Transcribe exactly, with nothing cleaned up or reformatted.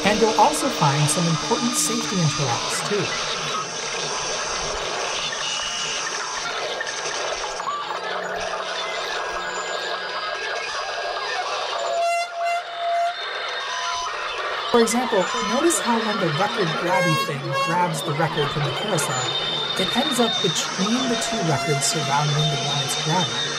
And you'll also find some important safety interlocks too. For example, notice how when the record grabby thing grabs the record from the carousel, it ends up between the two records surrounding the one it's grabbing.